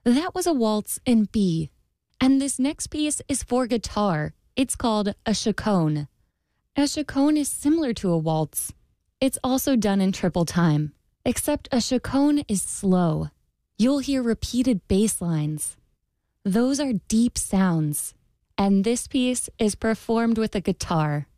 That was a waltz in B. And this next piece is for guitar. It's called a chaconne. A chaconne is similar to a waltz. It's also done in triple time, except a chaconne is slow. You'll hear repeated bass lines. Those are deep sounds. And this piece is performed with a guitar.